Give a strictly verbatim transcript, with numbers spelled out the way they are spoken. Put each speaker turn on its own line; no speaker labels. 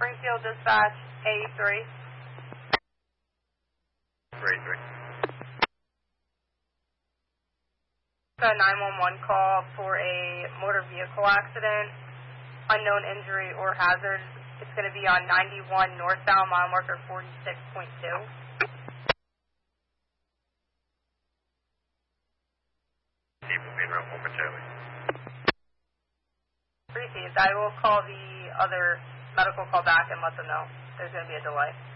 Springfield Dispatch, A three.
three three.
A nine one one call for a motor vehicle accident, unknown injury or hazard. It's going to be on ninety-one northbound, mile marker forty-six point two.
Keep moving around one for Charlie.
Received. I will call the other medical call back and let them know there's going to be a delay.